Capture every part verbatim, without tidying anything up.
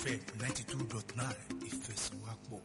Ìfẹ́ ninety two dot nine ìfẹsẹ̀wápọ̀.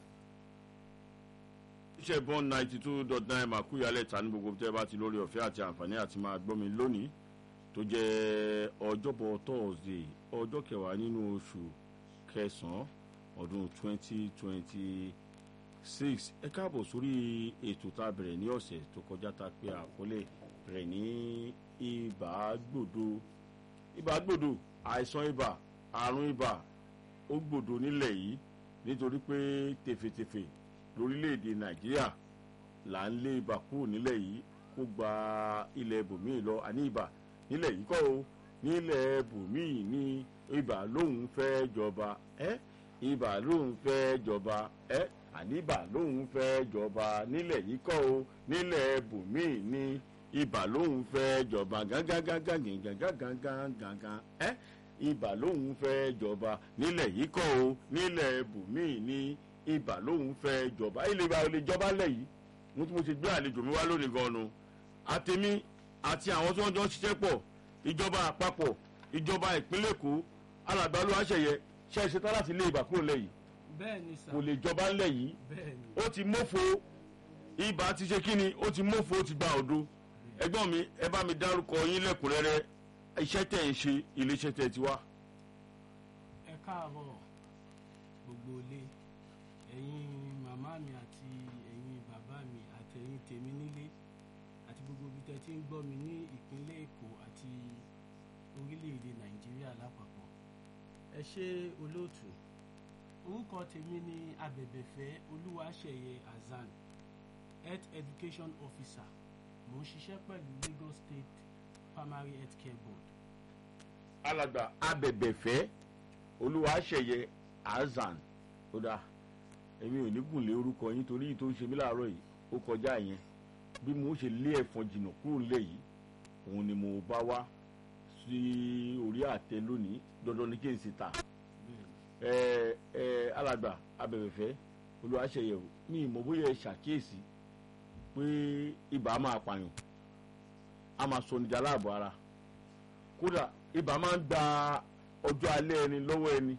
iṣẹ́ bọ́n ninety two dot nine màkúyálẹ̀ ta ní gbogbo tẹ́ bá ti lórí ọ̀fẹ́ àti àǹfààní àti máa gbọ́ mi lónìí tó jẹ́ ọjọ́bọ̀ Thursday ọjọ́ kẹwàá nínú oṣù kẹsàn-án ọdún twenty twenty six ẹ káàbọ̀ sórí ètò tá a bẹ̀rẹ̀ ní ọ̀sẹ̀ tó kọjá tá a pè àkọlé rẹ̀ ní ibà gbòdo ibà gbòdo àìsàn ibà àrùn ibà ó gbòdo nílẹ̀ yìí nítorí pé tèfètèfè lórílẹ̀‐èdè Nàìjíríà là ń lé ibà kúrò nílẹ̀ yìí kó gba ilẹ̀ ibòmíì lọ àní ibà nílẹ̀ yìí kọ́ o nílẹ̀ ibòmíì ní ibà lóun fẹ́ jọba ẹ́ ibà lóun fẹ́ jọba ẹ́ àní ibà lóun fẹ́ jọba nílẹ̀ yìí kọ́ o nílẹ̀ ibòmíì ní ibà lóun fẹ́ jọba gángangangangangangangangan ẹ́ ibà lóun fẹ́ jọba nílẹ̀ yìí kọ́ o nílẹ̀ ibòmíì ní ibà lóun fẹ́ jọba ilé ibà olè jọba lẹ̀ yìí mo tí mo ti gbé àlejò mi wá lónìí gan-an àtẹ̀mí àti àwọn tí wọ́n jọ ń ṣiṣẹ́ pọ̀ ìjọba àpapọ̀ ìjọba ìpínlẹ̀ Èkó alàgbà Olúwaṣeyẹ ṣe é ṣetán láti lé ibà kúrò lẹ̀ yìí bẹ́ẹ̀ni sà kò lè jọba ńlẹ̀ yìí bẹ́ẹ̀ni ó ti mófo ibà ti ṣe kíni ó ti mófo ó ti gba òdo ẹ̀gbọ́n mi ẹ bá mi dárúkọ yín lẹ́kùnrẹ́rẹ́ iṣẹ́ tẹ̀ ń ṣe iléeṣẹ́ tẹ̀ ti wá. ẹ káàárọ̀ gbogbo ilé ẹ̀yin màmá mi àti ẹ̀yin bàbá mi àti ẹ̀yin tèmi nílé àti gbogbo ibi tẹ́ ti ń gbọ́ mi ní ìpínlẹ̀ Èkó àti orílẹ̀-èdè Nàìjíríà lápapọ̀ ẹ ṣé olóòtú orúkọ tèmi ni Abẹ̀bẹ̀fẹ́ Olúwaṣeyẹ Hasan health education officer mo ń ṣiṣẹ́ pẹ̀lú Lagos State Primary Health Care Board. alàgbà Abẹ̀bẹ̀fẹ́ Olúwaṣeyẹ Hasan ó dáa èmi ò ní gùn lé orúkọ yín torí tó ń ṣe mí láàárọ̀ yìí ó kọjá yẹn bí mo ṣe lé ẹ̀fọn jìnnà kúrò nílẹ̀ yìí òun ni mo bá wá sí orí àtẹ lónìí dandan ni kí n sì ta ẹ ẹ alàgbà Abẹ̀bẹ̀fẹ́ Olúwaṣeyẹ o ní ìmọ̀ bóyá ẹ ṣàkíyèsí pé ibà máa pààyàn a máa sọ níjà láàbọ̀ ara kódà ibà máa ń gba ọjọ́ alẹ́ ẹni lọ́wọ́ ẹni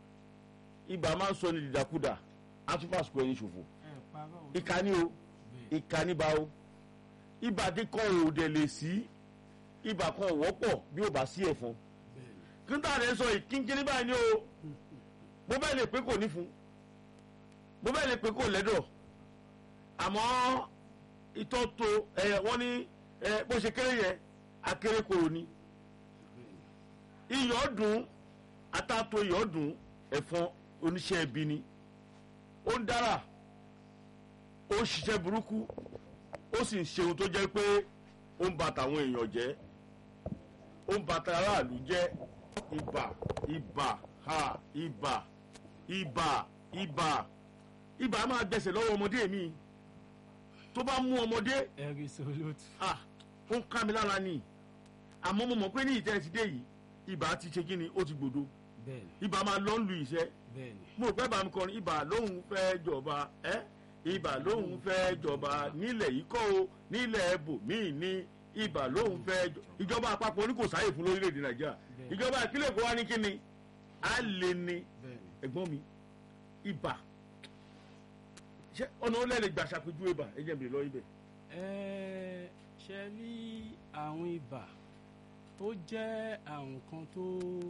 ibà máa ń sọ ní dìdàkudà atúfàsùkò ẹni ṣòfò ìkànnì o ìkànnì bá o ibà kíkọ́ òde lè sí ibà kan wọ́pọ̀ bí ó bá sí ẹ̀fọn kí n tà rẹ̀ sọ ìkínkínní báyìí ni o bó bẹ́ẹ̀ lè pé kò ní fún bó bẹ́ẹ̀ lè pé kò lẹ́dọ̀ àmọ́ ìtọ́tò ẹ̀ wọ́n ní ẹ̀ bó ṣe kéré yẹn akéré kòrò ni iyọ̀ dùn atátó iyọ̀ dùn ẹ̀fọn oníṣẹ́ ibi ni ó ń dára ó ń ṣiṣẹ́ burúkú ó sì ń ṣe ohun tó jẹ́ pé ó ń ba tàwọn èèyàn jẹ́ ó ń ba tàráàlú jẹ́ ibà ibà ha ibà ibà ibà ibà máa gbẹ̀sẹ̀ lọ́wọ́ ọmọdé mi tó bá mú ọmọdé ẹ̀rí sọlọ́tù. ah ó ń ká mi lára ni àmọ́ mo mọ̀ pé ní ìtẹ́ ti dé yìí ibà ti ṣe kí ni ó ti gbòdo bẹ́ẹ̀ni ibà máa lọ ń lu ìṣẹ́ bẹ́ẹ̀ni mo rò pé bá mi kọrin ibà lóhùn fẹ́ jọba ẹ́ ibà lóhùn fẹ́ jọba nílẹ̀ yìí kọ́ o nílẹ̀ ibòmíì ní ibà lóhùn fẹ́ jọ ìjọba àpapọ̀ ní kò sáyè fún lórílẹ̀‐èdè Nàìjíríà ìjọba ìpínlẹ̀ Èkó wá ní kí ni á lè ní ẹ̀gbọ́n mi ibà ṣé ọ̀nà ó lẹ́lẹ̀ gbà ṣàpèjú ibà ẹ jẹ́ mi lọ ibẹ̀. ẹ ṣe rí àrùn ibà ó jẹ́ àrùn kan tó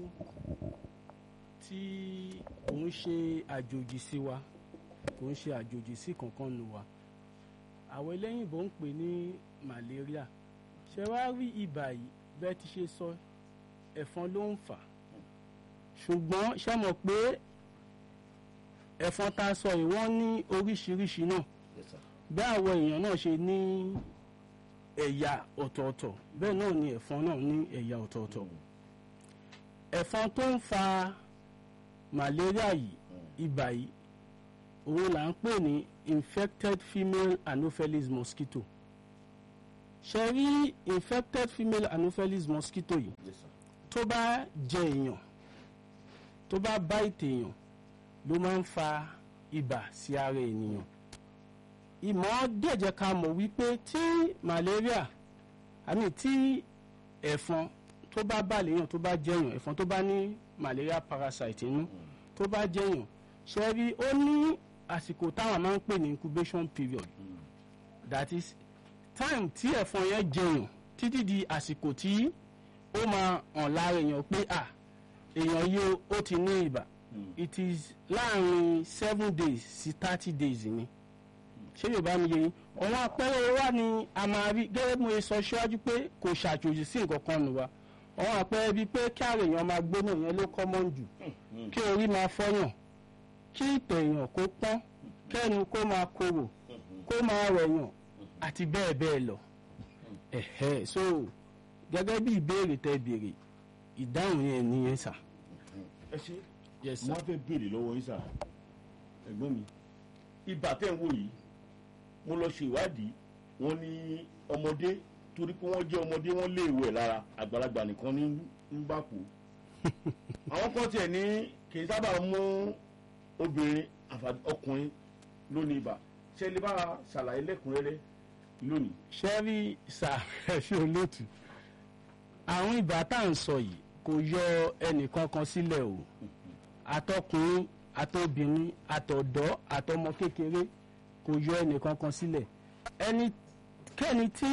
tí kò ń ṣe àjòjì sí wa kò ń ṣe àjòjì sí kankan nù wa àwọn eléyìnbó ń pè ní malaria ṣe wá rí ibà yìí bẹ́ẹ̀ ti ṣe sọ ẹ̀fọn ló ń fà ṣùgbọ́n ṣe mọ̀ pé ẹ̀fọn tá a sọ yìí wọ́n ní oríṣiríṣi náà bí àwọn èèyàn náà ṣe ní ẹ̀yà ọ̀tọ̀ọ̀tọ̀ bẹ́ẹ̀ náà ni ẹ̀fọn náà ní ẹ̀yà ọ̀tọ̀ọ̀tọ̀ ẹ̀fọn tó ń fa malaria yìí ibà yìí òun là ń pè ní infected female anopheles mosquito ṣe rí infected female anopheles mosquito yìí tó bá jẹ èèyàn tó bá bite èèyàn ló máa ń fa ibà sí ara ènìyàn ìmọ̀ dẹ̀jẹ̀ ká mọ̀ wípé tí malaria àmì tí ẹ̀fọn tó bá bà léèyàn tó bá jẹ̀yàn ẹ̀fọn tó bá ní malaria parasite inú tó bá jẹyàn ṣe rí ó ní àsìkò táwọn máa ń pè ní incubation period that is time tí ẹ̀fọn yẹn jẹyàn títí di àsìkò tí ó máa hàn lára èèyàn pé à èèyàn yìí ó ti ní ibà it is láàrin seven days sí thirty days ni ṣé yorùbá mi yé yín àwọn àpẹẹrẹ wa ni a máa rí gẹ́gẹ́ bí mo sọ síwájú pé kò ṣàjòjì sí nǹkan kan nù wa àwọn àpẹẹrẹ bíi pé kí àrùn èèyàn máa gbóná yẹn ló common jù kí orí máa fọyàn kí ìtọ̀ èèyàn kó pọ́n kẹ́nu kó máa korò kó máa rẹ̀yàn àti bẹ́ẹ̀ bẹ́ẹ̀ lọ ẹ̀hẹ́ so gẹ́gẹ́ bí ìbéèrè tẹ́ béèrè ìdáhùn yẹn nìyẹn sà. ẹ ṣe Yes, sir. mo fẹ́ béèrè lọ́wọ́ yín sà ẹ̀gbọ́n mi ibà tẹ̀ ń wò yìí mo lọ ṣe ìwádìí wọ́n ní ọmọdé torí pé wọ́n jẹ́ ọmọdé wọ́n lé ìwẹ̀ lára àgbàlagbà nìkan ní ń bá kú àwọn kan tiẹ̀ ní kì í sábà mú obìnrin àfàdé ọkùnrin lónìí ibà ṣe lè bá ṣàlàyé lẹ́kùnrẹ́rẹ́ lónìí. ṣẹ́rí sà ẹ̀ṣẹ̀ olóòtú àwọn ibà tá à ń sọ yìí kò yọ ẹnìkan kan sílẹ̀ o àtọkùnrin àtobìnrin àtọ̀dọ́ àtọmọ kékeré kò yọ ẹnìkan kan sílẹ̀ ẹnikẹ́ni tí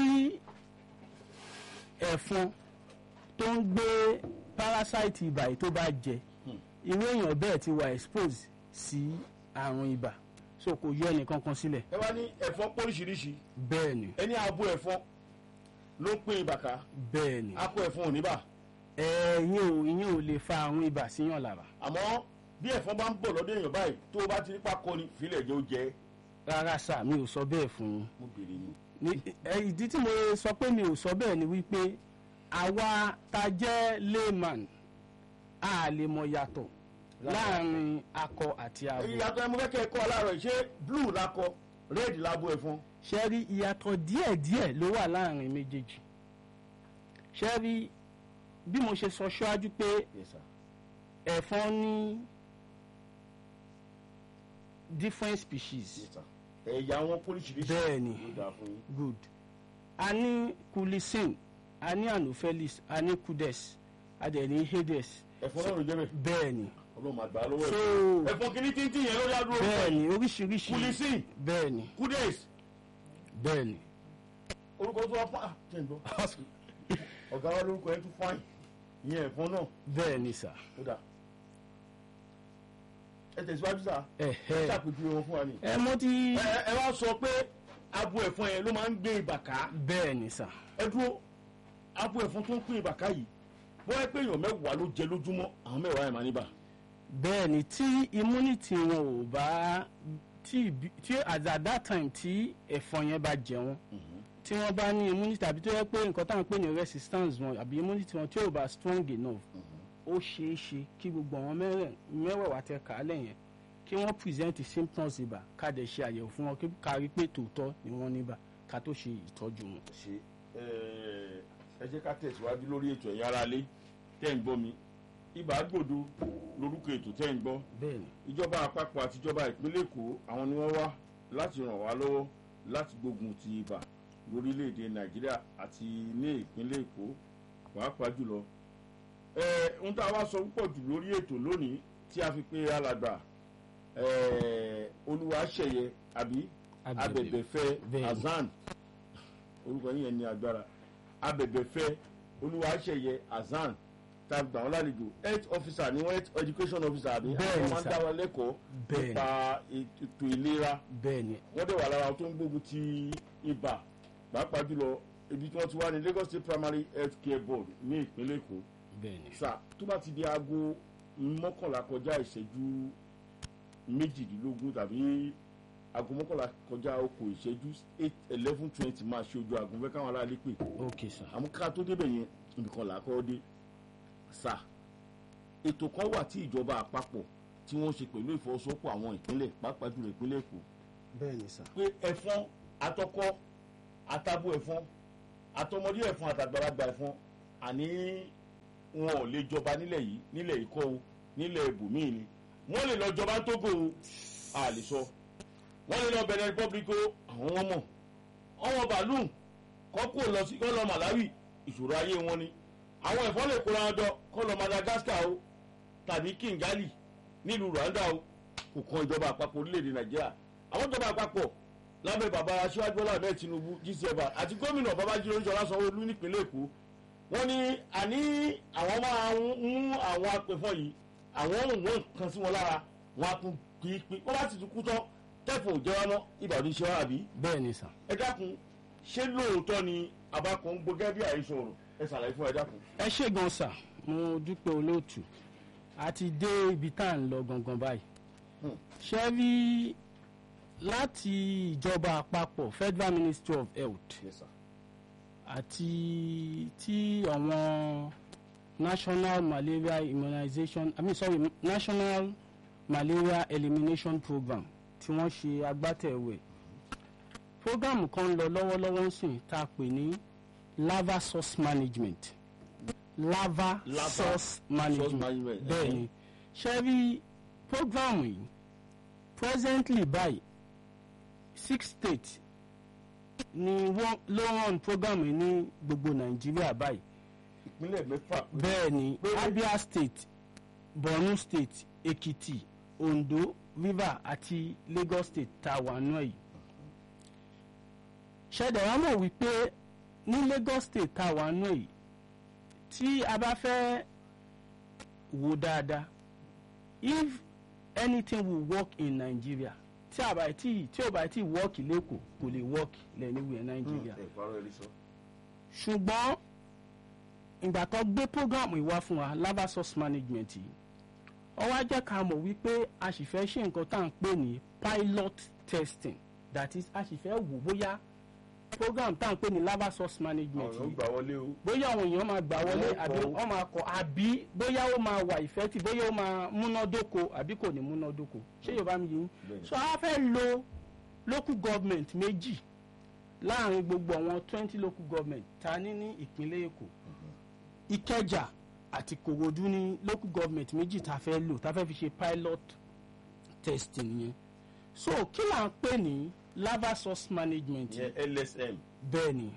ẹ̀fọn tó ń gbé parasite ibà yìí tó bá jẹ irú èèyàn bẹ́ẹ̀ ti wà expose sí àrùn ibà so kò yọ ẹnìkan kan sílẹ̀. ẹ wá ní ẹ̀fọn póríṣiríṣi bẹ́ẹ̀ ni ẹni abo ẹ̀fọn ló ń pín ibà ká bẹ́ẹ̀ ni akọ ẹ̀fọn ò ní bà ẹ̀yin ò ìyẹn ò lè fa àrùn ibà síyàn lára. àmọ́ bí ẹ̀fọn bá ń bọ̀ lọ́dọ̀ èèyàn báyìí tó o bá ti nípa kọni fílẹ̀ jẹ́ ó jẹ́. rárá sà mi ò sọ bẹ́ẹ̀ fún yín. mo béèrè ni. ní ẹ, ìdí tí mo sọ pé mi ò sọ bẹ́ẹ̀ ni wípé àwa ta jẹ́ layman a lè mọ yàtọ̀ láàrin akọ àti abo. ìyàtọ̀ ẹmu kẹ́kẹ́ kọ́ aláàrọ̀ ṣé blue lakọ red labo ẹ̀fọn. ṣe rí ìyàtọ̀ díẹ̀díẹ̀ ló wà láàrin méjèèjì. ṣe rí bí mo ṣe sọ ṣáájú pé Yes, sir. ẹ̀fọn ní different species. Yes, sir. ẹ̀yà wọn póríṣiríṣi. bẹ́ẹ̀ ni ló dáa fún yín. good a ní kulisin a ní anopheles a ní kudes a dẹ̀ ní hades ẹ̀fọn náà ló jẹ́ bẹ́ẹ̀. bẹ́ẹ̀ ni ọlọ́run àgbà lọ́wọ́ so ẹ̀. ẹ̀fọn kìíní títí yẹn ló dá dúró. bẹ́ẹ̀ ni oríṣiríṣi kulisin bẹ́ẹ̀ ni kudes bẹ́ẹ̀ ni orúkọ tó wá fún ah jẹ́ ń gbọ́. ọ̀gá wa lórúkọ yẹn tún fáìn ìyẹn ẹ̀fọn náà bẹ́ẹ̀ ni sà ó dà. ẹ tẹ̀síwájú sá. ẹ ẹ̀hẹ́ ṣàpèjúwe wọn fún wa ni. ẹ mo ti ẹ ẹ wá sọ pé abo ẹ̀fọn yẹn ló máa ń gbé ibà ká. bẹ́ẹ̀ ni sà ẹ dúró abo ẹ̀fọn tó ń pín ibà ká yìí bóyá pé èèyàn mẹ́wàá ló jẹ lójúmọ́ àwọn mẹ́wàá yẹn máa níbà. bẹ́ẹ̀ ni tí immunity wọn ò bá tí ibi- tí at that time tí ẹ̀fọn yẹn bá jẹ wọn tí wọ́n bá ní immunity tàbí tó yẹ pé nǹkan táwọn pè ní resistance wọn àbí immunity wọn tí ò bá strong enough ó ṣeé ṣe kí gbogbo àwọn mẹ́rẹ̀- mẹ́wẹ̀ẹ̀wá tẹ kàálẹ̀ yẹn kí wọ́n present symptoms ibà ká dẹ̀ ṣe àyẹ̀wò fún wọn kí ká rí pé tòótọ́ ni wọ́n níbà ká tó ṣe ìtọ́jú wọn. ṣe ẹ jẹ́ ká tẹ̀síwájú lórí ètò ẹ̀yin ará lé tẹ́ ń gbọ́ mi ibà gbòdo lórúkọ ètò tẹ́ ń gbọ́ bẹ́ẹ̀ ni ìjọba àpapọ̀ àti ìjọba ìpínlẹ̀ èkó àwọn ni wọ́n wá láti ràn wá lọ́wọ́ láti gbógun ti ibà lórílẹ̀‐èdè nàìjíríà àti ní ìpínlẹ̀ èkó pàápàá jùlọ. ẹ ń tá a wá sọ púpọ̀ jù lórí ètò lónìí tí a fi pe alàgbà ẹ, olúwaṣeyẹ àbí abẹ̀bẹ̀fẹ́ Bẹ́ẹ̀ni. azan orúkọ yìí yẹn ní agbára abẹ̀bẹ̀fẹ́ olúwaṣeyẹ azan tàbí àwọn lálejò health officer ni wọ́n health education officer àbí Bẹ́ẹ̀ni, àwọn máa ń sir. dá wa lẹ́kọ̀ọ́ Bẹ́ẹ̀ni. nípa ètò ìlera bẹ́ẹ̀ ni wọ́n dẹ̀ wà lára tó ń gbógun ti ibà pàápàá jùlọ ibi tí wọ́n ti wá ní Lagos State Primary Health Care Board ní ìpínlẹ̀ Èkó bẹ́ẹ̀ ni sà tó bá ti di aago mọ́kànlá kọjá ìṣẹ́jú méjìdínlógún tàbí aago mọ́kànlá kọjá okò ìṣẹ́jú eight eleven twenty máa ṣe ojú aago fẹ́ káwọn aráàlú pè ok sà àmọ́ ká tó débẹ̀ yẹn nìkan là á kọ́ dé sà ètò kan wà tí ìjọba àpapọ̀ tí wọ́n ṣe pẹ̀lú ìfọwọ́sowọ́pọ̀ àwọn ìpínlẹ̀ pàápàá jùlọ ìpínlẹ̀ Èkó bẹ́ẹ̀ ni sà pé ẹ̀fọn atọ́kọ́ atabo ẹ̀fọn atọmọdé ẹ̀fọn àtàgbàlagbà ẹ̀fọn àní wọn ò lè jọba nílẹ̀ yìí nílẹ̀ yìí kọ́ o nílẹ̀ ibòmíì ni wọ́n lè lọ jọba Tógò o a lè sọ wọ́n lè lọ Benin Republic o àwọn wọn mọ̀ ọmọ bàálù kọ́ kó lọ sí kọ́ lọ Malawi ìṣòro ayé wọn ni àwọn ẹ̀fọn lè kóra wọn jọ kọ́ lọ Madagascar o tàbí Kigali nílùú Rwanda o kò kan ìjọba àpapọ̀ orílẹ̀-èdè Nàìjíríà àwọn ìjọba àpapọ̀ lábẹ́ bàbá Aṣíwájú Bọ́lá Ahmed Tinubu G C F R àti gómìnà Babájídé Olúṣọlá Sanwó-Olú nípínlẹ̀ Èkó wọ́n ní àní àwọn máa mú àwọn apẹ̀fọn yìí àwọn òun kan sí wọn lára wọn á tún pín wọ́n bá sì tún kú tán tẹ́fọ̀ òjẹ́ wa mọ́ ìbàdí ṣe wá àbí. bẹ́ẹ̀ ni sà. ẹ dákun ṣé lóòótọ́ ni abakọ̀ ń gbọ́gẹ́ bí àìsàn ọ̀rọ̀ ẹ ṣàlàyé fún ẹ dákun. ẹ ṣé gan sà mo dúpẹ́ olóòtú àti dé ibi tá à ń lọ gangan báyìí. ṣé rí láti ìjọba àpapọ̀ Federal Ministry of Health Yes, sir. àti tí àwọn National Malaria Immunization I mean sorry National Malaria Elimination Program tí wọ́n ṣe agbátẹ̀wé program kan lọ lọ́wọ́lọ́wọ́ ń sìn tá a pè ní lava source management lava, Lava source source management management, bẹ́ẹ̀ ni ṣe rí program yìí presently by six states ni wọ́n ló run program yìí ní gbogbo Nàìjíríà báyìí ìpínlẹ̀ mẹ́fà. bẹ́ẹ̀ ni Abia state Borno state Ekiti Ondo River àti Lagos state tá a wà nù ẹ̀ yìí ṣẹ̀dẹ̀ wọ́n mọ̀ wípé ní Lagos state tá a wà nù ẹ̀ yìí tí a bá fẹ́ wò dáadáa if anything will work in Nigeria tí a bá tí tí ó bá tí work lẹ́kọ̀ọ́ kò lè work lẹ́niwẹ̀ Nigeria ṣùgbọ́n ìgbà tó gbé program ìwá fún wa lava source management yìí ó wá jẹ́ ká mọ̀ wípé a sì fẹ́ ṣe nǹkan tá à ń pè ní pilot testing that is a sì fẹ́ wò bóyá program tá à ń pè ní lava source management àwọn yìí gbà wọlé o. bóyá àwọn èèyàn máa gbà wọlé Wọ́n àbí kọ̀. wọ́n máa kọ̀ àbí bóyá ó máa wà effective bóyá ó máa múnádóko àbí kò ní múnádóko ṣé Yorùbá mi yìí Bẹ́ẹ̀ni. so a fẹ́ lo local government méjì láàrin gbogbo àwọn twenty local government ta ní ní ìpínlẹ̀ Èkó Ìkẹjà àti Kòròdú ní local government méjì ta fẹ́ lò ta fẹ́ fi ṣe pilot testing yẹn so kí là ń pè ní lava source management yìí? yẹn L S M. bẹ́ẹ̀ ni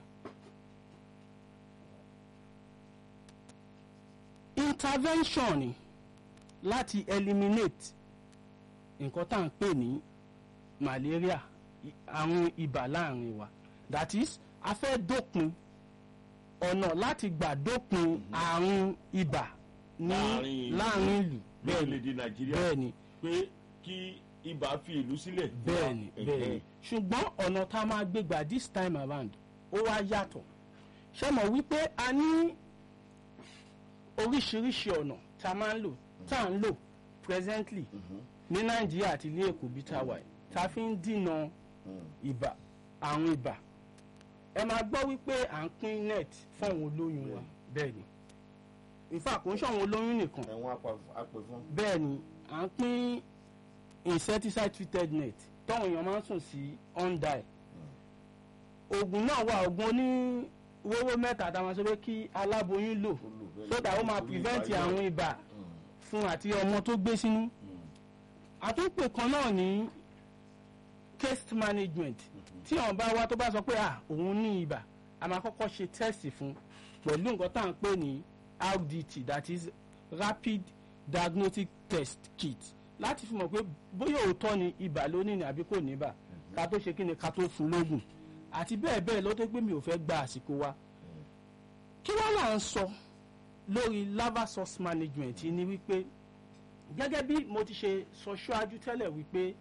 intervention ni láti eliminate nǹkan tá à ń pè ní malaria i- àrùn ibà láàrin wa that is a fẹ́ dópin ọ̀nà láti gbà dópin àrùn ibà ní Láàrin ìlú. láàrin ìlú bẹ́ẹ̀ ni lórílẹ̀‐èdè Nàìjíríà bẹ́ẹ̀ ni pé kí ibà fi ìlú sílẹ̀. bẹ́ẹ̀ni bẹ́ẹ̀ni ṣùgbọ́n ọ̀nà tá a máa gbé gbà this time around ó wá yàtọ̀ ṣé mọ̀ wípé a ní oríṣiríṣi ọ̀nà tá a máa ń lò tá a ń lò presently ní Nàìjíríà àti ilé Èkó bí tá a wà yìí tá a fi ń dínà ibà àrùn ibà ẹ máa gbọ́ wípé à ń pín net fún àwọn olóyún wa bẹ́ẹ̀ni in fact kò ń ṣe àwọn olóyún nìkan ẹ̀wọ̀n apẹ̀fọn. bẹ́ẹ̀ni à ń pín insecticide treated net tọ́wọ̀n èèyàn máa ń sùn sí under oògùn náà wà oògùn oní wóró mẹ́ta tá a máa sọ pé kí aláboyún lò so that ó máa prevent àrùn ibà fún àti ọmọ tó gbé sínú àtúnpè kan náà ní case management tí àwọn bá wá tó bá sọ pé à òun ní ibà a máa kọ́kọ́ ṣe test fún pẹ̀lú nǹkan tá à ń pè ní R D T that is rapid diagnostic test kit láti fi mọ̀ pé bóyá òótọ́ ni ibà ló ní ni àbí kò ní ibà ká tó ṣe kí ni ká tó fún lóògùn àti bẹ́ẹ̀ bẹ́ẹ̀ ló tó gbé mi ò fẹ́ gba àsìkò wa kí wọ́n là ń sọ lórí lava source management yìí ni wípé gẹ́gẹ́ bí mo ti ṣe sọ ṣáájú tẹ́lẹ̀ wípé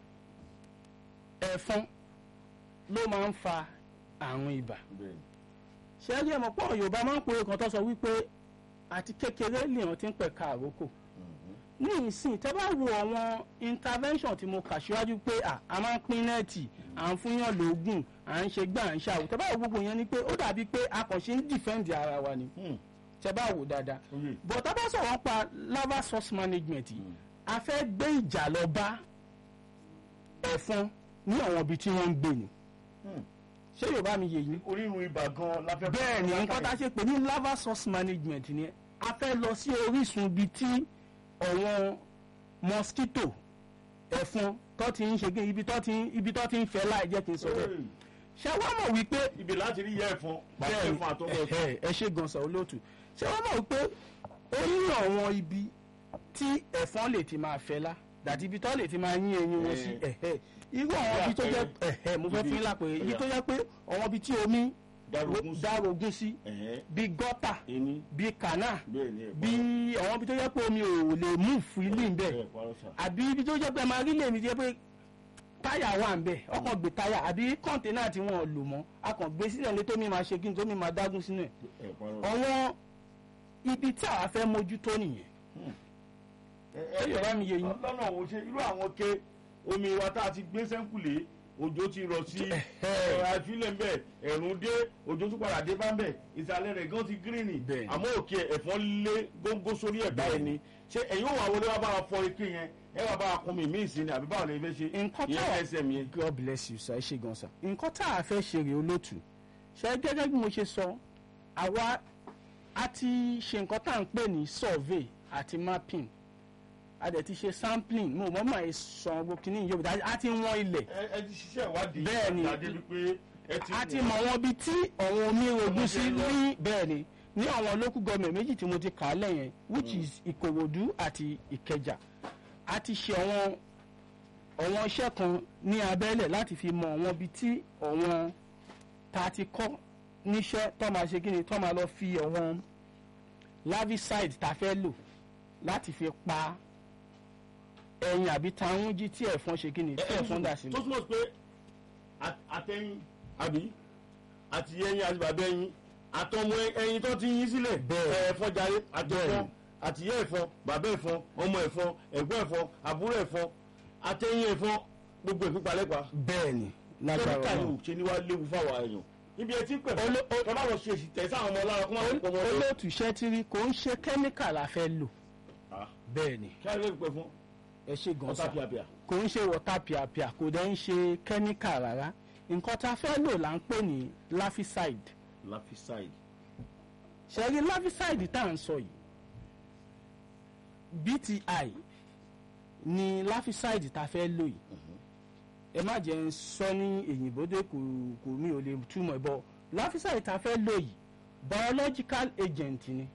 ẹ̀fọn ló máa ń fa àrùn ibà ṣé ẹ rí ẹ mọ̀ pé àwọn Yorùbá máa ń pòwe kan tó sọ wípé àti kékeré lèèyàn ti ń pẹ̀ka àrókò ní ìsìn tẹ́ bá wo àwọn intervention tí mo kà síwájú pé à a máa ń pín nẹ́ẹ̀tì à ń fúnyàn lóògùn à ń ṣe gbà à ń ṣàwò tẹ́ bá wo gbogbo yẹn ni pé ó dàbí pé a kàn ṣe ń defend ara wa ni tẹ́ bá wò dáadáa but tá bá sọ̀rọ̀ pa lava source management yìí a fẹ́ gbé ìjà lọ bá ẹ̀fọn ní àwọn ibi tí wọ́n ń gbé ni ṣé Yorùbá mi yé yín orírun ibà gan la fẹ́. bẹ́ẹ̀ ni nǹkan tá a ṣe pè ní lava source management ni a fẹ́ lọ sí orísun ibi tí àwọn mosquito ẹ̀fọn tó ti ń ṣe kí ibi tó ti ń ibi tó ti ń fẹ́ láì jẹ́ kí n sọ bẹ́ẹ̀ ṣé wọ́n mọ̀ wípé ibi láti rí yẹ ẹ̀fọn pàṣẹ bẹ́ẹ̀ ẹ̀fọn àtọ́gbọ̀ ẹ̀fọn. ẹ ẹ ṣe gan sa olóòtú ṣé wọ́n mọ̀ wípé ó ní àwọn ibi tí ẹ̀fọn lè ti máa fẹ́ lá dàtí ibi tó lè ti máa yín ẹyin wọn sí ẹ̀hẹ́ irú àwọn ibi tó jẹ́ ẹ̀hẹ́ mo fẹ́ fi ń lápẹ̀ ibi tó jẹ́ pé àwọn ibi tí omi dárogún sí bí gọ́tà bí kànáà bí àwọn ibi tó jẹ́ pé omi ò lè mú freely bẹ́ẹ̀ àbí ibi tó jẹ́ pé máa rí lè mi jẹ́ pé táyà wà ń bẹ̀ ọkàn gbé táyà àbí kọ́ńténà tí wọ́n lò mọ́ a kàn gbé sílẹ̀ lé tómi máa ṣe kí ni tómi máa dágún sínú ẹ̀ àwọn ibi tí àwa fẹ́ mójútó nìyẹn ẹ yọ̀rọ̀ mi yẹ yín. lọ́nà òun ṣe irú àwọn ke omi wa tá a ti gbé sẹ́ńkùlé òjò ti rọ̀ sí àfilẹ̀ ń bẹ̀ ẹ̀rùn dé òjò tún padà dé bá ń bẹ̀ ìsàlẹ̀ rẹ̀ gan ti gírínì àmọ́ òkè ẹ̀fọn lé góńgó sórí ẹ̀ báyìí ni ṣé ẹ̀yin òun àwọn olówó bá wa fọ ike yẹn ẹ wà bá wa kún mi mí sí ni àbí báwo lè fẹ́ ṣe ìyẹn ẹsẹ̀ mi yẹn. God bless you sir ẹ ṣe gan sa nǹkan tá a fẹ́ ṣe rèé olótù ṣe gẹ́gẹ́ bí mo ṣe sọ àwa a ti ṣe nǹkan tá à ń pè ní survey àti mapping a dẹ̀ ti ṣe sampling mo mọ̀ máa sọ gbogbo kìíní yóò bí a ti wọ́n ilẹ̀. ẹ ti ṣiṣẹ́ ìwádìí bẹ́ẹ̀ ni a ti mọ̀ wọn bí tí àwọn omi ogun sí ní bẹ́ẹ̀ ni ní àwọn local government méjì tí mo ti kà á lẹ́yìn which is Ìkòròdú àti Ìkẹjà a ti ṣe àwọn àwọn iṣẹ́ kan ní abẹ́lẹ̀ láti fi mọ̀ wọn bí tí àwọn ta ti kọ́ níṣẹ́ tó máa ṣe kí ni tó máa lọ fi àwọn larvicide ta fẹ́ lò láti fi pa ẹyin àbí táwọn jí tí ẹ̀fọn ṣe kí ni tí ẹ̀fọn dà sílẹ̀. tó túmọ̀ sí pé àtẹ̀yìn àbí àti ẹyin àti bàbá ẹyin àtọmọ ẹyin tó ti yín sílẹ̀ ẹ̀fọn jàre àtọ̀fọn àtìyẹ́ ẹ̀fọn bàbá ẹ̀fọn ọmọ ẹ̀fọn ẹ̀gbọ́n ẹ̀fọn àbúrò ẹ̀fọn àtẹ̀yìn ẹ̀fọn gbogbo ìpínpalẹ́pa. bẹ́ẹ̀ni lágbára kẹ́míkà yóò ṣe ni wàá léwu fáwọn èèyàn níbi ẹtí pẹ̀ fún ẹ má lọ ṣe èsì tẹ̀ sáwọn ọmọ ọlọ́run kó má lọ pọ̀ mọ́ ọdún. olóòtú ṣẹ́tírí kò ń ṣe kẹ́míkà la fẹ́ lò. bẹ́ẹ̀ni kí á lè pẹ̀ fún ẹ ṣe gan sa ọ̀tá pìàpìà. kò ń ṣe wọ́tà pìàpìà kò dẹ̀ ń ṣe kẹ́míkà rárá nǹkan tá a fẹ́ lò là ń pè ní larvicide. larvicide. ṣẹ́rí larvicide tá à ń sọ yìí B T I ni larvicide tá a fẹ́ lò yìí ẹ má jẹ́ ń sọ ní èyìnbó dé kò kò mi ò lè túmọ̀ ẹ̀ bọ́ larvicide tá a fẹ́ lò yìí biological agent ni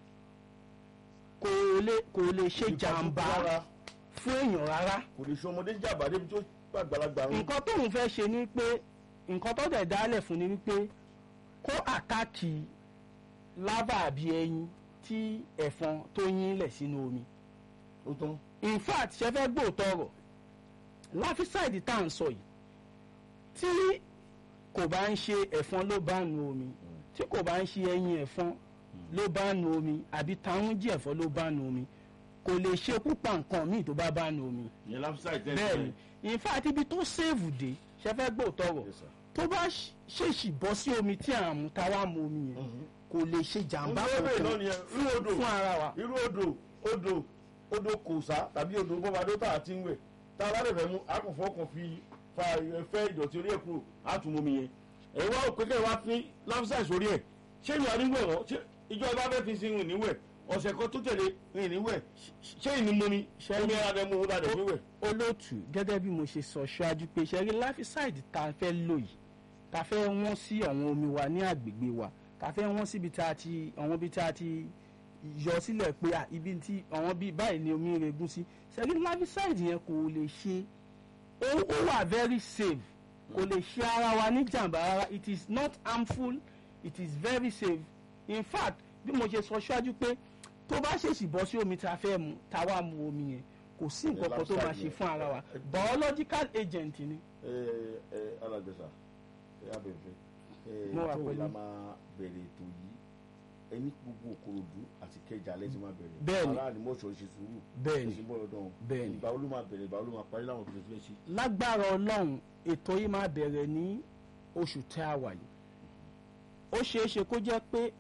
kò lè kò lè ṣe jàǹbá fún èèyàn rárá. kò lè ṣe ọmọdé jàmbá débi tó gbàgbàlagbà rún. nǹkan tóun fẹ́ ṣe ni pé nǹkan tó dẹ̀ dálẹ̀ fún ni wípé kó àtàkì lábà àbí ẹyin tí ẹ̀fọn tó yín lẹ̀ sínú omi. ó tán. in fact ṣe fẹ́ gbóòótọ́ ọ̀rọ̀ larvicide tá à ń sọ yìí tí kò bá ń ṣe ẹ̀fọn ló bá nu omi tí kò bá ń ṣe ẹyin ẹ̀fọn ló bá nu omi àbí táwọn jí ẹ̀fọn ló bá nu omi kò lè ṣe púpà nǹkan míì tó bá bá nu omi. ìyẹn larvicide tẹ́lẹ̀ bẹ́ẹ̀ni in fact ibi tó sèèvù dé ṣe fẹ́ gbóòótọ́ ọ̀rọ̀ tó bá ṣèṣì bọ́ sí omi tí à ń mu tá a wá mu omi yẹn kò lè ṣe jàǹbá kankan fún ara wa. irú odò odò odò kòsá tàbí odò bọ́badó tá a ti ń wẹ̀ tá a bá lè fẹ́ mú akọ̀fọ́ kan fi fa ẹ̀fẹ́ ìdọ̀tí orí ẹ̀ kúrò àtúnmọ̀mí yẹn ẹ̀yin wá òpè kẹ́ẹ̀ wá fi larvicide sórí ẹ̀ ṣé ìyá níwẹ̀ wọ́n ṣé ìjọba bẹ́ẹ̀ fi sin ìníwẹ̀ ọ̀sẹ̀ kan tó tẹ̀lé ìníwẹ̀ ṣé ìnímọ̀mi omi ẹ̀rọ adẹ́mu ó dàdẹ̀ fíwẹ̀. olóòtú gẹ́gẹ́ bí mo ṣe sọ ṣáájú pé ṣẹ́rí larvicide tá a fẹ́ lò yìí tá a fẹ́ wọ́n sí àwọn omi wa ní àgbègbè wa tá a fẹ́ wọ́n síbi tá a ti àwọn ibi tá a ti yọ sílẹ̀ pé ibi tí àwọn bíi báyìí ni omi regún sí ṣẹ́rí larvicide yẹn kò lè ṣe ó wà very safe kò lè ṣe ara wa ní jàǹbá rárá it is not harmful it is very safe in fact bí mo ṣe sọ ṣáájú pé tó bá ṣèṣì bọ́ sí omi tá a fẹ́ mu tá a wá mu omi yẹn kò sí nǹkan kan tó máa ṣe fún ara wa biological agent ni. ẹ ẹ alágbèsà ẹ abẹ́fẹ́ ẹ Mo wà tó pẹ̀lú. la máa bẹ̀rẹ̀ ètò yìí ẹni gbogbo Ìkòròdú àti Ìkẹjà lẹ́sìn máa bẹ̀rẹ̀ Bẹ́ẹ̀ni. aráàlú mọ̀ṣọ́ ṣe sùúrù Bẹ́ẹ̀ni. ṣe bọ́ọ̀lù dán Bẹ́ẹ̀ni. ìgbà wo ló máa bẹ̀rẹ̀ ìgbà wo ló máa parí láwọn tó ti fẹ́ ṣe. lágbára ọlọ́run ètò yìí máa bẹ̀rẹ̀ ní oṣù tí a wà yìí ó ṣeé ṣe kó jẹ́ pé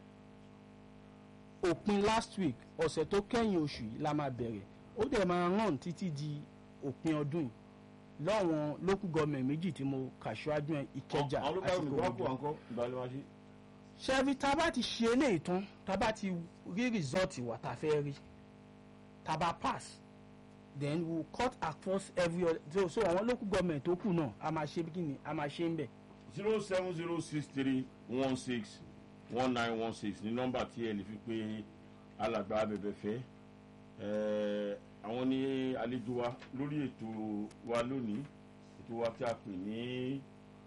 òpin last week ọ̀sẹ̀ tó kẹ́yìn oṣù yìí la máa bẹ̀rẹ̀ ó dẹ̀ máa ràn títí di òpin ọdún yìí lọ́wọ́n local government méjì tí mo kà ṣáájú ẹ̀ Ìkẹjà àwọn àti olùkọ́ mi wá kó Ìkòròdú. àǹkọ́ ìgbàlẹ̀ wá sí. ṣebí tá a bá ti ṣe eléyìí tán tá a bá ti rí result wa tá a fẹ́ rí tá a bá pass then we will cut across every other so so àwọn local government tó kù náà a máa ṣe kí ni a máa ṣe ń bẹ̀. zero seven zero six three one six one nine one six ní nọ́mbà tí ẹ lè fi pé alàgbà abẹ̀bẹ̀ fẹ́ Eh, àwọn ní àlejò wa lórí ètò wa lónìí, ètò wa tí a pè ní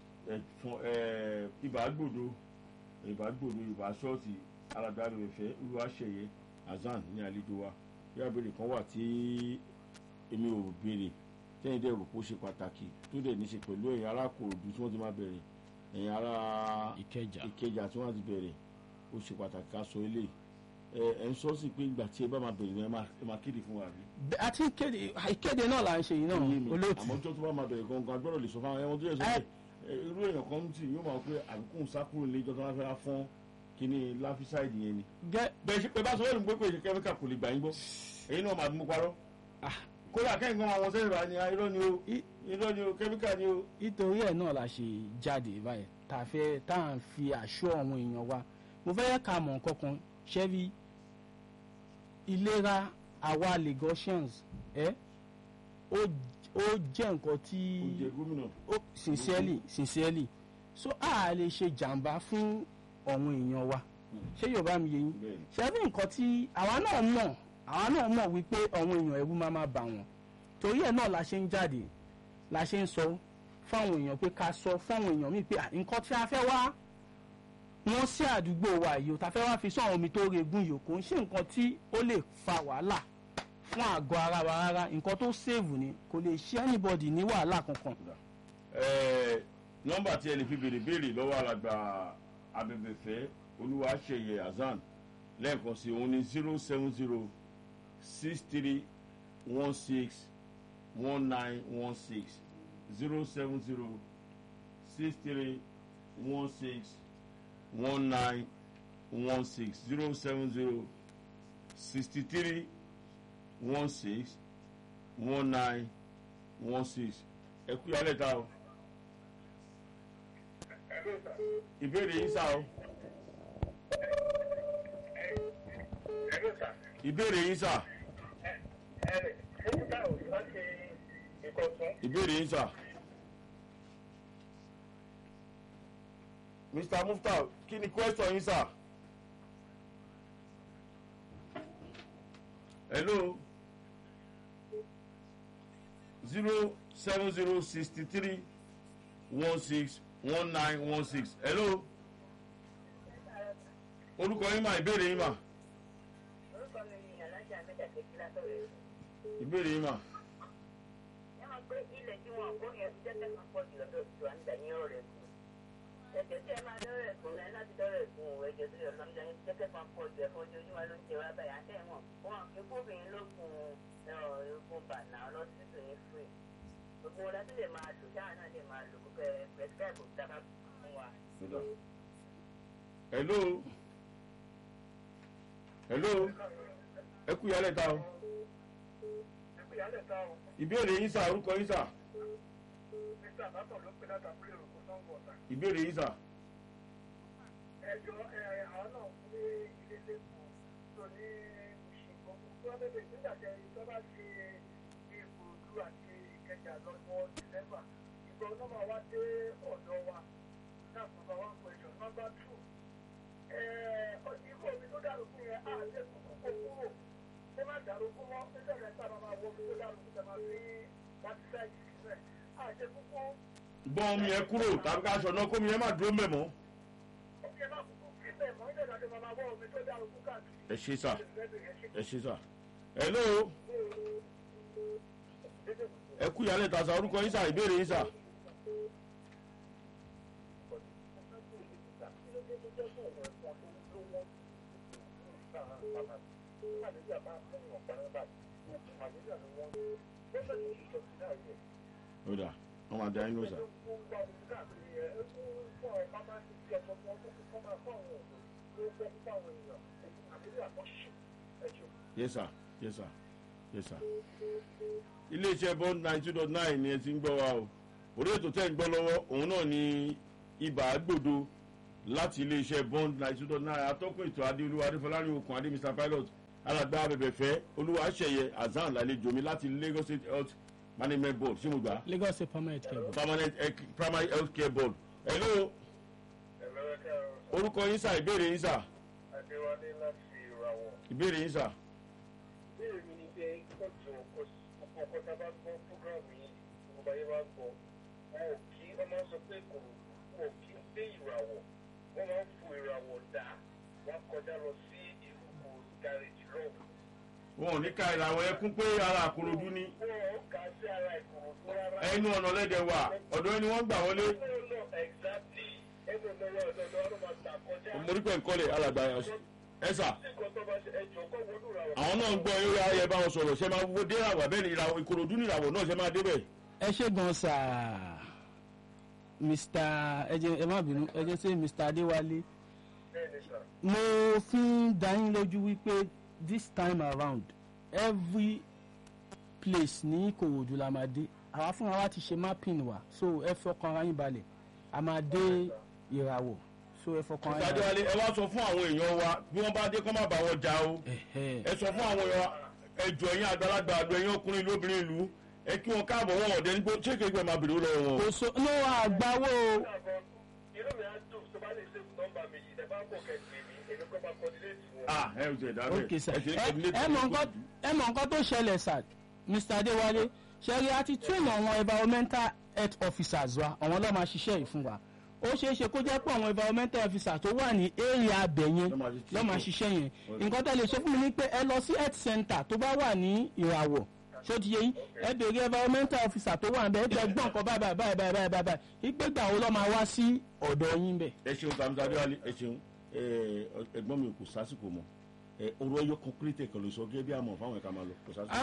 ìbágbòdo ìbágbòdo ìbá ṣọ́ọ̀tì aládàáni ìfẹ́ Olúwaṣeyẹ Hasan ní àlejò wa. Bí abèrè kan wà tí èmi ò béèrè tẹ́yìn dẹ̀ rò pé ó ṣe pàtàkì tó dẹ̀ ní ṣe pẹ̀lú ẹ̀yin ará Ìkòròdú tí wọ́n ti máa bẹ̀rẹ̀, ẹ̀yin ará Ìkẹjà Ìkẹjà tí wọ́n ti bẹ̀rẹ̀, ó ṣe pàtàkì ká sọ eléyìí. ẹ ń sọ sí pé ìgbà tí ẹ bá máa bẹ̀rẹ̀ ẹ máa kéde fún wa rí. àti ìkéde ìkéde náà là ń ṣe yìí náà olóòtú. àmọ́ tó tó bá máa bẹ̀rẹ̀ gangan agbọ́dọ̀ lè sọ fún àwọn ẹ̀wọ̀n tó yẹ sọ pé irú èèyàn kan tí yóò máa pé àbíkún sákúrò ní ìjọ tó máa fẹ́ fọ́n kíní láfíṣáìdì yẹn ni. bẹ́ẹ̀ ṣe pé bá sọ wẹ́ẹ̀lì gbé pé kẹ́míkà kò lè gbà yín gbọ́ èyí náà máa mú parọ́. kódà kẹ́hìn kan àwọn sẹ́yìn bá ní irọ́ ni o irọ́ ni o kẹ́míkà ni o. nítorí ẹ̀ náà la ṣe jáde báyìí tá a fẹ́ tá à ń fi àṣọ àwọn èèyàn wa. mo fẹ́ ká mọ̀ nǹkan kan ṣẹ́bí ìlera àwa Lagosians ẹ ó ó jẹ́ nǹkan tí ó sincerely sincerely so a lè ṣe jàǹbá fún àwọn èèyàn wa ṣé Yorùbá mi yé yín ṣe bí nǹkan tí àwa náà mọ̀ àwa náà mọ̀ wípé àwọn èèyàn ẹ̀rù máa máa bà wọ́n torí ẹ̀ náà la ṣe ń jáde la ṣe ń sọ fáwọn èèyàn pé ká sọ fáwọn èèyàn míì pé nǹkan tí a fẹ́ wá wọ́n sí àdúgbò wa yìí ta fẹ́ wá fi sọ àwọn omi tó regún yìí kò ń ṣe nǹkan tí ó lè fa wàhálà fún àgọ́ ara wa rárá nǹkan tó sèvù ni kò lè ṣe anybody ní wàhálà kankan. nọ́mbà tí ẹ lè fi béèrè béèrè lọ́wọ́ alàgbà Abẹ́bẹ̀fẹ́ Olúwaṣeyẹ Hasan lẹ́ẹ̀kan sí òun ní zero seven zero six three one six one nine one six zero seven zero six three one six one nine one six zero seven zero sixty three one six one nine one six. ẹ kú yálẹ̀ ta o. ìbéèrè yín sá o. ìbéèrè yín sá. ìbéèrè yín sá. Mister Mufta, kí ni question yín sá? Hello. zero seven zero sixty three one six one nine one six. Hello. Orúkọ yín mà, ìbéèrè yín mà. Orúkọ mi ni Alájà Mẹ́ta Kejì látọ̀rẹ́. Ìbéèrè yín mà. Ẹ máa gbé ilẹ̀ tí wọ́n kó yẹn ti jẹ́jẹ́ kan pọ̀ jù lọ́dọ̀ tí wọ́n ń dà ní ọ̀rẹ́ kù. Ẹ̀jẹ̀ tí ẹ máa dọ́rẹ̀ kù rẹ̀ láti dọ́rẹ̀ kù ẹ̀jẹ̀ tó yọ lọ́mọdé ní jẹ́jẹ́ kan pọ̀ jù ẹ̀fọ́ ojoojúmọ́ ló ń jẹ wá báyà á tẹ̀ wọ́n. Wọ́n kí kóbìnrin ló kun ogun bàná lọ́sítò ní free. Gbogbo wọn láti lè máa lò sáà náà lè máa lò kókẹ́ prescribe dábà fún wa. Hello. Hello. Ẹ kú yálẹ̀ ta o. Ẹ kú yálẹ̀ ta o. Ìbéèrè yín sà, orúkọ yín sà. Mr. Abato ló pe látàkùrẹ́ òkú sanwó ọ̀tà. Ìbéèrè yín sà. Ẹjọ́ àwọn náà fún ilé lẹ́kọ̀ọ́ tó ní ìṣègùn tó wá bẹ̀rẹ̀ nígbà tí tó bá ṣe Ìkòròdú àti Ìkẹjà lọ́wọ́ December. Ìgbà ọ̀nà máa wá dé ọ̀dọ̀ wa náà fún wa one question number two. Ikú omi tó dàrú fún yẹn á lè kókó kó kúrò. Ó má dàrú fún wọn nígbà tí a máa wọ omi tó dàrú fún tẹ̀má sí láti sáyé sílẹ̀. Á ṣe kókó. Gbọ́n omi ẹ kúrò tàbí ká aṣọ náà kómi ẹ má dúró mẹ́ mọ́. Ẹ ṣé sà. Ẹ ṣé sà. Hello. Ẹ kú yálẹ̀ ta sà, orúkọ yín sà, ìbéèrè yín sà. Ó dà, wọ́n máa da inú sà. Yes sir, yes sir, yes sir. Iléeṣẹ́ Bond ninety two dot nine ni ẹ ti ń gbọ́ wa o. Orí ètò tẹ́ ń gbọ́ lọ́wọ́ òun náà ni ibà gbòdo láti iléeṣẹ́ Bond ninety two dot nine. Atọ́kùn ètò Adéolúwa Adéfọlárin Okùn Adé Mister Pilot alàgbà Abẹ́bẹ̀fẹ́ Olúwaṣeyẹ Hasan lálejò mi láti Lagos State Health Management Board ṣé mo gbà? Lagos State Permanent Care Board. Permanent Primary Health Care Board. Hello. Orúkọ yín sà, ìbéèrè yín sà. Adéwálé láti Ìràwọ̀. Ìbéèrè yín sà. Ìbéèrè mi ni gbogbo ọkọ tá a bá gbọ́ fúgàmù yìí gbogbo ayé máa ń gbọ́ wọn ò kí wọ́n máa ń sọ pé kò wọn ò kí ń gbé ìràwọ̀ wọ́n máa ń fò ìràwọ̀ dà wọ́n kọjá lọ sí ìlú kò gàrèjì lọ́wọ́. wọn ò ní ka ìlàwọ̀ ẹkún pé ara Ìkòròdú ni. wọn ò kà sí ara Ìkòròdú rárá. ẹnu ọ̀nà lẹ́dẹ̀ wà ọ̀dọ̀ ẹni wọ́n gbà wọlé. mo rí pé nkọ́lẹ̀ alàgbà ẹ sà àwọn náà ń gbọ́ eré ayẹ bá wọn sọ̀rọ̀ ṣe máa wo dé ìràwọ̀ bẹ́ẹ̀ ni ìràwọ̀ Ìkòròdú ní ìràwọ̀ náà ṣe máa débẹ̀. ẹ ṣe gan sa mr ẹjẹ ẹ má bínú ẹjẹ sí mr Adéwálé mo fi ń dá yín lójú wípé this time around every place ní Ìkòròdú la máa dé àwa fúnra wa ti ṣe mapping wa so ẹ fọkàn ara yín balẹ̀ a máa dé ìràwọ̀ so ẹ fọkàn ara yín balẹ̀. Adéwálé ẹ wá sọ fún àwọn èèyàn wa bí wọ́n bá dé kọ́ má bá wọn jà o ẹ sọ fún àwọn èèyàn ẹjọ ẹ̀yin àgbàlagbà àgbà ẹ̀yin ọkùnrin lóbìnrin ìlú ẹ kí wọn káàbọ̀ wọn ọ̀dẹ nígbó ṣé kéèké máa bèrè lọ́wọ́ wọn. kò so ló wà àgbáwò. inú mi á dùn tó bá lè ṣe nọ́mbà mi yìí ẹ bá pọ̀ kẹ́kẹ́ mi èmi kọ́ máa coordinate wọn. ah ẹ ò jẹ dábẹ ok sir ẹ ṣe ẹ ẹ mọ nǹkan ẹ mọ nǹkan tó ṣẹlẹ̀ sir mr Adéwálé ṣẹ́rí àti train àwọn environmental health officers wa àwọn ló máa ṣiṣẹ́ yìí fún wa ó ṣeé ṣe kó jẹ́ pé àwọn environmental officers tó wà ní area abẹ yẹn ló máa ṣiṣẹ́ yẹn nǹkan tó lè ṣe fún mi ni pé ẹ lọ sí health center tó bá wà ní Ìràwọ̀ ṣó ti yẹ yín ẹ béèrè environmental officer tó wà níbẹ̀ ẹ jẹ́ gbọ́n nǹkan báyìí báyìí báyìí báyìí báyìí báyìí ìgbégbà wo ló máa wá sí ọ̀dọ̀ yín bẹ̀. ẹ ṣeun tàbí Adéwálé ẹ ṣeun ẹ̀gbọ́n mi kò sásìkò mọ́ ọ̀rọ̀ ẹyọ kọkírítẹ kan ló sọ gẹ́gẹ́ bí àmọ́ fáwọn ẹ̀ka máa lọ kò sásìkò.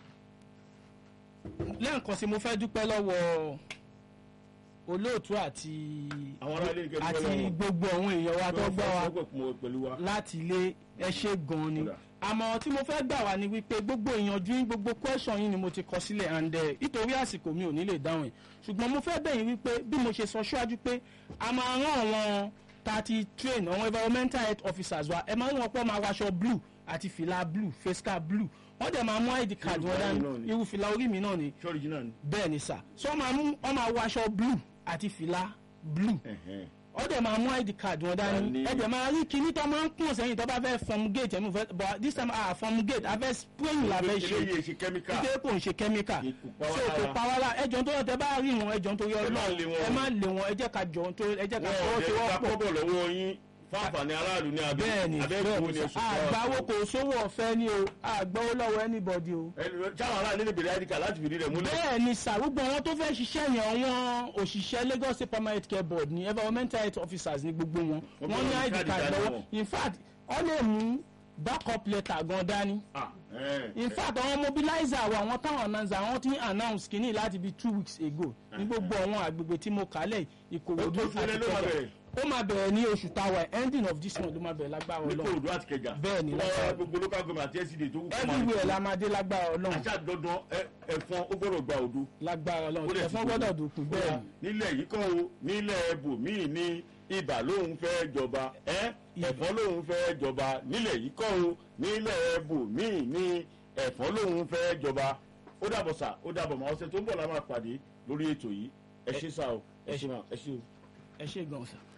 lẹ́ẹ̀kan sí mo fẹ́ dúpẹ́ lọ́wọ́ olóòtú àti àti gbogbo àwọn èèyàn wa tó gbọ́ wa láti ilé ẹ ṣé gan ni àmọ́ tí mo fẹ́ gbà wá ni wípé gbogbo ìyànjú yín gbogbo question yín ni mo ti kọ sílẹ̀ and nítorí àsìkò mi ò ní lè dáhùn ẹ̀ ṣùgbọ́n mo fẹ́ bẹ̀ yín wípé bí mo ṣe sọ ṣáájú pé a máa rán àwọn thirty train àwọn environmental health officers wa ẹ máa ń wọ́n pọ̀ máa waṣọ blue àti fìlà blue face cap blue wọ́n dẹ̀ máa mú I D card wọn dání irú fìlà orí mi náà ni bẹ́ẹ̀ ni sà so wọ́n máa mú wọ́n máa waṣọ blue àti fìlà blue ó dẹ̀ máa mú I D card wọn dání ẹ dẹ̀ máa rí kíní tó máa ń kún sẹ́yìn tó bá fẹ́ fumigate ẹ̀mú fẹ́ but this time ah fumigate a fẹ́ spraying la fẹ́ ṣe kíkẹ́ kò ń ṣe chemical so kò pa wàrà ẹjọ́ tó yọ tẹ bá rí wọn ẹjọ́ tó yọ ọlọ́run ẹ má lé wọn ẹ jẹ́ ká jọ tó ẹ jẹ́ ká fọwọ́ tó wọ́pọ̀ fáfàní aráàlú ní abẹ́ bẹ́ẹ̀ni bẹ́ẹ̀ni àgbáwo kò sówó ọ̀fẹ́ ni o àgbáwo lọ́wọ́ anybody o. sáwọn aráàlú ní bèrè àdìkà láti fìdí rẹ̀ múlẹ̀. bẹ́ẹ̀ni sàrúgbọ wọn tó fẹ́ ṣiṣẹ́ yẹn àwọn òṣìṣẹ́ Lagos State Primary Health Care Board ni environmental health officers ni gbogbo wọn wọn ní I D card lọ́wọ́ in fact ọ lè mú backup letter gan dání. in fact àwọn mobilizer wa àwọn táwọn announcer àwọn ti announce kínní láti bí two weeks ago ní gbogbo àwọn àgbègbè tí mo kálẹ̀ Ìkòròdú àti Ìkẹjà ó máa bẹ̀rẹ̀ ní oṣù táwa ending of this month ló máa bẹ̀rẹ̀ lágbára Ọlọ́run. ní Ìkòròdú àti Ìkẹjà bẹ́ẹ̀ ni lágbára gbogbo local government àti L C D tó kú. everywhere la máa dé lágbára Ọlọ́run. àṣà dandan ẹ̀fọn ó gbọ́dọ̀ gba òdo. lágbára Ọlọ́run ẹ̀fọn gbọ́dọ̀ dòkú bẹ́ẹ̀ ni. nílẹ̀ yìí kọ́ o nílẹ̀ ibòmíì ní ibà lóun fẹ́ jọba ẹ̀fọn lóun fẹ́ jọba nílẹ̀ yìí kọ́ o nílẹ̀ ibòmíì ní ẹ̀fọn lóun fẹ́ jọba ó dàbọ̀ sà ó dàbọ̀ mọ́ ọ̀sẹ̀ tó ń bọ̀ la máa pàdé lórí ètò yìí ẹ ṣé sà o ẹ ṣé mà ẹ ṣé o. ẹ ṣé gan sà.